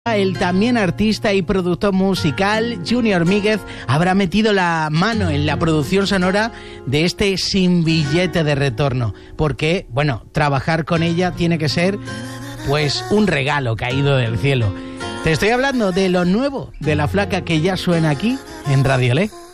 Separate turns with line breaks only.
El también artista y productor musical Junior Míguez habrá metido la mano en la producción sonora de este Sin Billete de Retorno, porque, bueno, trabajar con ella tiene que ser, pues, un regalo caído del cielo. Te estoy hablando de lo nuevo de La Flaca, que ya suena aquí en Radio Le.